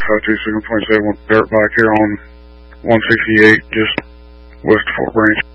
52627 with dirt bike here on 168, just west of Fort Branch.